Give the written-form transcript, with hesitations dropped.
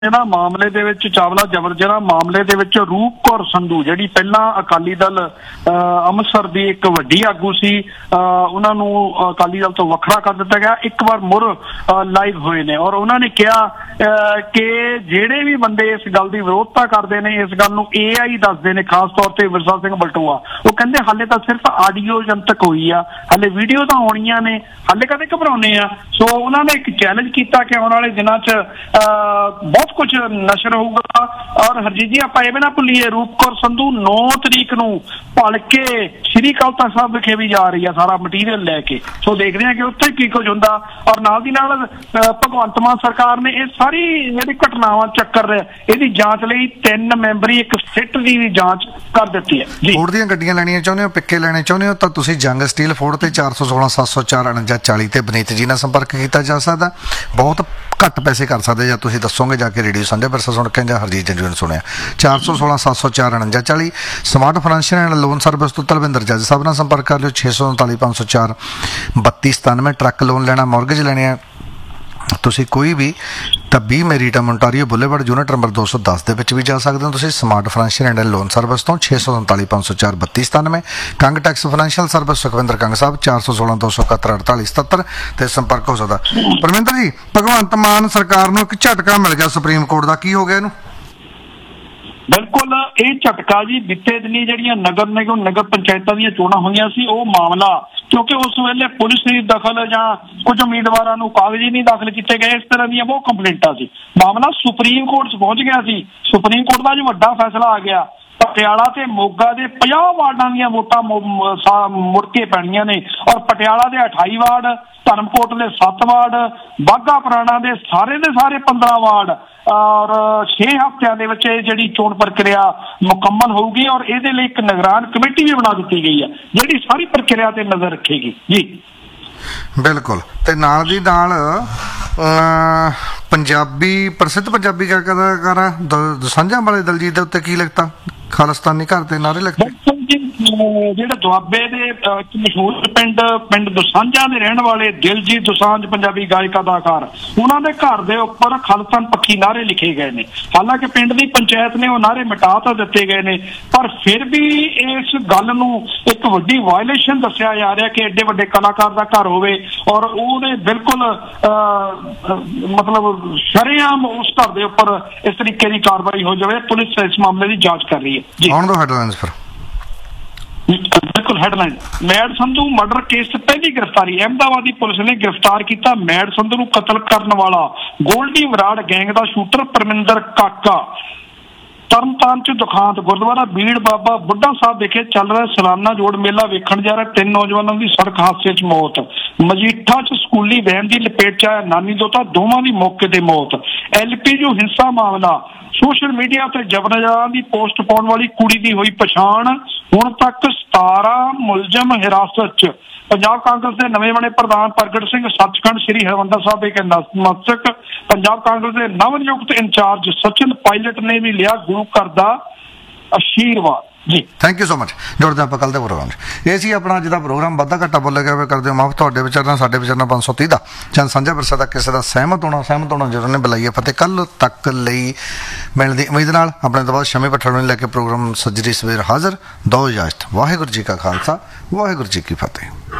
ਜਿਹੜਾ ਮਾਮਲੇ ਦੇ ਵਿੱਚ ਚਾਵਲਾ ਜਬਰ ਜਨਾਹ ਮਾਮਲੇ ਦੇ ਵਿੱਚ ਰੂਪ ਕੌਰ ਸੰਧੂ ਜਿਹੜੀ ਪਹਿਲਾਂ ਅਕਾਲੀ ਦਲ ਅੰਮ੍ਰਿਤਸਰ ਦੀ ਇੱਕ ਵੱਡੀ ਆਗੂ ਸੀ, ਉਹਨਾਂ ਨੂੰ ਅਕਾਲੀ ਦਲ ਤੋਂ ਵੱਖਰਾ ਕਰ ਦਿੱਤਾ ਗਿਆ। ਇੱਕ ਵਾਰ ਮੁੜ ਲਾਈਵ ਹੋਏ ਨੇ ਔਰ ਉਹਨਾਂ ਨੇ ਕਿਹਾ ਕਿ ਜਿਹੜੇ ਵੀ ਬੰਦੇ ਇਸ ਗੱਲ ਦੀ ਵਿਰੋਧਤਾ ਕਰਦੇ ਨੇ, ਇਸ ਗੱਲ ਨੂੰ AI ਦੱਸਦੇ ਨੇ, ਖਾਸ ਤੌਰ ਤੇ ਵਿਰਸਾ ਸਿੰਘ ਬਲਟੋਆ, ਉਹ ਕਹਿੰਦੇ ਹਾਲੇ ਤਾਂ ਸਿਰਫ ਆਡੀਓ ਜਨਤਕ ਹੋਈ ਆ, ਹਾਲੇ ਵੀਡੀਓ ਤਾਂ ਆਉਣੀਆਂ ਨੇ, ਹਾਲੇ ਕਦੇ ਘਬਰਾਉਂਦੇ ਆ। ਸੋ ਉਹਨਾਂ ਨੇ ਇੱਕ ਚੈਲੰਜ ਕੀਤਾ ਕਿ ਆਉਣ ਵਾਲੇ ਦਿਨਾਂ 'ਚ ਬਹੁਤ ਕੁਝ ਨਸ਼ਰ ਹੋਊਗਾ। ਔਰ ਹਰਜੀਤ ਜੀ, ਆਪਾਂ ਇਹ ਵੀ ਨਾ ਭੁੱਲੀਏ, ਰੂਪ ਕੌਰ ਸੰਧੂ 9 ਤਰੀਕ ਨੂੰ ਭਲਕੇ ਸ਼੍ਰੀ ਅਕਾਲ ਤਖ਼ਤ ਸਾਹਿਬ ਵਿਖੇ ਵੀ ਜਾ ਰਹੀ ਆ ਸਾਰਾ ਮਟੀਰੀਅਲ ਲੈ ਕੇ। ਸੋ ਦੇਖਦੇ ਹਾਂ ਕਿ ਉੱਥੇ ਕੀ ਕੁਝ ਹੁੰਦਾ। ਔਰ ਨਾਲ ਦੀ ਨਾਲ ਭਗਵੰਤ ਮਾਨ ਸਰਕਾਰ ਨੇ ਇਹ ਸਾਰੀ ਜਿਹੜੀ ਘਟਨਾਵਾਂ ਚੱਕਰ ਇਹਦੀ ਜਾਂਚ ਲਈ 3 ਮੈਂਬਰੀ ਇੱਕ ਸਿੱਟ ਦੀ ਵੀ ਜਾਂਚ ਕਰ ਦਿੱਤੀ ਹੈ ਜੀ। ਫੋਰਡ ਦੀਆਂ ਗੱਡੀਆਂ ਲੈਣੀਆਂ ਚਾਹੁੰਦੇ ਹੋ, ਪਿੱਕੇ ਲੈਣੇ ਚਾਹੁੰਦੇ ਹੋ ਤਾਂ ਤੁਸੀਂ ਜੰਗ ਸਟੀਲ ਫੋਰਡ ਤੇ 416 704 49 ਤੇ ਬਨੀਤ ਜੀ ਨਾਲ ਸੰਪਰਕ ਕੀਤਾ ਜਾ ਸਕਦਾ। ਬਹੁਤ ਘੱਟ ਪੈਸੇ ਕਰ ਸਕਦੇ ਜਾਂ ਤੁਸੀਂ ਦੱਸੋਗੇ ਜਾ ਕੇ ਰੇਡੀਓ ਸਾਂਝਾ ਵਿਰਸਾ ਸੁਣ ਕੇ ਜਾਂ ਹਰਜੀਤ ਜੰਜੂ ਨੇ ਸੁਣਿਆ। 416 704 49 40 smart financial and loan service ਤੋਂ ਤਲਵਿੰਦਰ ਜੱਜ ਸਾਹਿਬ ਨਾਲ ਸੰਪਰਕ ਕਰ ਲਿਓ। 639 504 32 97। ਟਰੱਕ ਲੋਨ ਲੈਣਾ, ਮੌਰਗੇਜ ਲੈਣੇ ਆ ਤੁਸੀਂ ਕੋਈ ਵੀ ਤਾਂ 20 ਮੈਰੀਟਮ ਓਨਟਾਰੀਓ ਬੁਲੇਵਾਰਡ ਯੂਨਿਟ ਨੰਬਰ 210 ਦੇ ਵਿੱਚ ਵੀ ਜਾ ਸਕਦੇ ਹੋ ਤੁਸੀਂ smart financial and loan service ਤੋਂ। 639 504 32 97। Kang tax financial service Sukhwinder Kang ਸਾਹਿਬ 416 271 48 77 ਤੇ ਸੰਪਰਕ ਹੋ ਸਕਦਾ। ਪਰਮਿੰਦਰ ਜੀ, ਭਗਵੰਤ ਮਾਨ ਸਰਕਾਰ ਨੂੰ ਇੱਕ ਝਟਕਾ ਮਿਲ ਗਿਆ ਸੁਪਰੀਮ ਕੋਰਟ ਦਾ, ਕੀ ਹੋ ਗਿਆ ਇਹਨੂੰ? ਬਿਲਕੁਲ, ਇਹ ਝਟਕਾ ਜੀ ਬੀਤੇ ਦਿਨੀ ਜਿਹੜੀਆਂ ਨਗਰ ਨਿਗਮ ਨਗਰ ਪੰਚਾਇਤਾਂ ਦੀਆਂ ਚੋਣਾਂ ਹੋਈਆਂ ਸੀ, ਉਹ ਮਾਮਲਾ ਕਿਉਂਕਿ ਉਸ ਵੇਲੇ ਪੁਲਿਸ ਦੀ ਦਖਲ ਜਾਂ ਕੁਝ ਉਮੀਦਵਾਰਾਂ ਨੂੰ ਕਾਗਜ਼ ਹੀ ਨਹੀਂ ਦਾਖਲ ਕੀਤੇ ਗਏ, ਇਸ ਤਰ੍ਹਾਂ ਦੀਆਂ ਬਹੁਤ ਕੰਪਲੇਂਟਾਂ ਸੀ। ਮਾਮਲਾ ਸੁਪਰੀਮ ਕੋਰਟ 'ਚ ਪਹੁੰਚ ਗਿਆ ਸੀ। ਸੁਪਰੀਮ ਕੋਰਟ ਦਾ ਜੋ ਵੱਡਾ ਫੈਸਲਾ ਆ ਗਿਆ, ਪਟਿਆਲਾ ਤੇ ਮੋਗਾ ਦੇ 50 ਵਾਰਡਾਂ ਦੀਆਂ ਵੋਟਾਂ ਮੁੜ ਕੇ ਪੈਣੀਆਂ ਨੇ ਔਰ ਪਟਿਆਲਾ ਦੇ 28 ਵਾਰਡ, ਧਰਮਕੋਟ ਦੇ 7 ਵਾਰਡ, ਬਾਘਾ ਪੁਰਾਣਾ ਦੇ ਸਾਰੇ 15 ਵਾਰਡ ਔਰ 6 ਹਫ਼ਤਿਆਂ ਦੇ ਵਿੱਚ ਜਿਹੜੀ ਚੋਣ ਪ੍ਰਕਿਰਿਆ ਮੁਕੰਮਲ ਹੋਊਗੀ ਔਰ ਇਹਦੇ ਲਈ ਇੱਕ ਨਿਗਰਾਨ ਕਮੇਟੀ ਵੀ ਬਣਾ ਦਿੱਤੀ ਗਈ ਹੈ ਜਿਹੜੀ ਸਾਰੀ ਪ੍ਰਕਿਰਿਆ ਤੇ ਨਜ਼ਰ ਰੱਖੇਗੀ ਜੀ। ਬਿਲਕੁਲ, ਤੇ ਨਾਲ ਦੀ ਨਾਲ ਪ੍ਰਸਿੱਧ ਪੰਜਾਬੀ ਕਲਾਕਾਰ ਦੋਸਾਂਝਾਂ ਵਾਲੇ ਦਲਜੀਤ ਦੇ ਉੱਤੇ ਕੀ ਲਿਖਤਾ? ਖਾਲਿਸਤਾਨੀ ਘਰ ਤੇ ਨਾਰੇ ਲਿਖਤੇ। ਜਿਹੜੇ ਦੁਆਬੇ ਦੇ ਇੱਕ ਮਸ਼ਹੂਰ ਪਿੰਡ ਦੋਸਾਂਝਾਂ ਦੇ ਰਹਿਣ ਵਾਲੇ ਦਿਲਜੀਤ ਦੋਸਾਂਝ ਪੰਜਾਬੀ ਗਾਇਕ ਅਦਾਕਾਰ, ਉਹਨਾਂ ਦੇ ਘਰ ਦੇ ਉੱਪਰ ਖਾਲਿਸਤਾਨ ਪੱਖੀ ਨਾਰੇ ਲਿਖੇ ਗਏ ਨੇ। ਹਾਲਾਂਕਿ ਪਿੰਡ ਦੀ ਪੰਚਾਇਤ ਨੇ ਉਹ ਨਾਰੇ ਮਿਟਾ ਤਾਂ ਦਿੱਤੇ ਗਏ ਨੇ, ਪਰ ਫਿਰ ਵੀ ਇਸ ਗੱਲ ਨੂੰ ਇੱਕ ਵੱਡੀ ਵਾਇਲੇਸ਼ਨ ਦੱਸਿਆ ਜਾ ਰਿਹਾ ਕਿ ਐਡੇ ਵੱਡੇ ਕਲਾਕਾਰ ਦਾ ਘਰ ਹੋਵੇ ਔਰ ਉਹਦੇ ਬਿਲਕੁਲ ਮਤਲਬ ਸ਼ਰੇਆਮ ਉਸ ਘਰ ਦੇ ਉੱਪਰ ਇਸ ਤਰੀਕੇ ਦੀ ਕਾਰਵਾਈ ਹੋ ਜਾਵੇ। ਪੁਲਿਸ ਇਸ ਮਾਮਲੇ ਦੀ ਜਾਂਚ ਕਰ ਰਹੀ ਹੈ ਜੀ। ਬਿਲਕੁਲ, headline made Sandhu murder case 'ਚ ਪਹਿਲੀ ਗ੍ਰਿਫਤਾਰੀ। ਅਹਿਮਦਾਬਾਦ ਦੀ ਪੁਲਿਸ ਨੇ ਗ੍ਰਿਫਤਾਰ ਕੀਤਾ ਮੈਡ ਸੰਧੂ ਨੂੰ ਕਤਲ ਕਰਨ ਵਾਲਾ ਗੋਲਡੀ ਬਰਾੜ ਗੈਂਗ ਦਾ ਸ਼ੂਟਰ ਪਰਮਿੰਦਰ ਕਾਕਾ। ਤਰਨਤਾਰਨ 'ਚ ਦੁਖਾਂਤ, ਗੁਰਦੁਆਰਾ ਬੀੜ ਬਾਬਾ ਬੁੱਢਾ ਸਾਹਿਬ ਵਿਖੇ ਚੱਲ ਰਿਹਾ ਸਾਲਾਨਾ ਜੋੜ ਮੇਲਾ ਵੇਖਣ ਜਾ ਰਹੇ 3 ਨੌਜਵਾਨਾਂ ਦੀ ਸੜਕ ਹਾਦਸੇ 'ਚ ਮੌਤ। ਮਜੀਠਾ 'ਚ ਸਕੂਲੀ ਵੈਨ ਦੀ ਲਪੇਟ 'ਚ ਆਇਆ ਨਾਨੀ ਦੋਤਾ, ਦੋਵਾਂ ਦੀ ਮੌਕੇ ਤੇ ਮੌਤ। LPU ਹਿੰਸਾ ਮਾਮਲਾ, ਸੋਸ਼ਲ ਮੀਡੀਆ ਤੇ ਜਬਰ ਦੀ ਪੋਸਟ ਪਾਉਣ ਵਾਲੀ ਕੁੜੀ ਦੀ ਹੋਈ ਪਛਾਣ। ਹੁਣ ਤੱਕ 17 ਮੁਲਜ਼ਮ ਹਿਰਾਸਤ 'ਚ। ਪੰਜਾਬ ਕਾਂਗਰਸ ਦੇ ਨਵੇਂ ਬਣੇ ਪ੍ਰਧਾਨ ਪ੍ਰਗਟ ਸਿੰਘ ਸੱਚਖੰਡ ਸ੍ਰੀ ਹਰਿਮੰਦਰ ਸਾਹਿਬ ਵਿਖੇ ਨਤਮਸਤਕ। ਪੰਜਾਬ ਕਾਂਗਰਸ ਦੇ ਨਵ ਨਿਯੁਕਤ ਇੰਚਾਰਜ ਸਚਿਨ ਪਾਇਲਟ ਨੇ ਵੀ ਲਿਆ ਗੁਰੂ ਘਰ ਦਾ ਆਸ਼ੀਰਵਾਦ ਜੀ। Thank you so much. ਜੁੜਦੇ ਆਪਾਂ ਕੱਲ੍ਹ ਦੇ ਪ੍ਰੋਗਰਾਮ 'ਚ। ਇਹ ਸੀ ਆਪਣਾ ਅੱਜ ਦਾ ਪ੍ਰੋਗਰਾਮ। ਵਾਧਾ ਘਾਟਾ ਬੋਲਿਆ ਗਿਆ ਕਰਦੇ ਹੋ ਮਾਫ। ਤੁਹਾਡੇ ਵਿਚਾਰਨਾ ਸਾਡੇ ਵਿਚਾਰਨਾ 530 ਦਾ ਚੰਦ ਸਾਂਝਾ ਵਿਰਸਾ ਦਾ ਕਿਸੇ ਦਾ ਸਹਿਮਤ ਹੋਣਾ ਜਦੋਂ ਨੇ ਬੁਲਾਈਏ ਫਤਿਹ। ਕੱਲ੍ਹ ਤੱਕ ਲਈ ਮਿਲਣ ਦੀ ਉਮੀਦ ਨਾਲ ਆਪਣੇ ਤੋਂ ਬਾਅਦ ਸ਼ਮੀ ਪੱਠੜ ਨੂੰ ਲੈ ਕੇ ਪ੍ਰੋਗਰਾਮ ਸੱਜਰੀ ਸਵੇਰ ਹਾਜ਼ਰ। ਦੋ ਇਜਾਜ਼ਤ। ਵਾਹਿਗੁਰੂ ਜੀ ਕਾ ਖਾਲਸਾ, ਵਾਹਿਗੁਰੂ ਜੀ ਕੀ ਫਤਿਹ।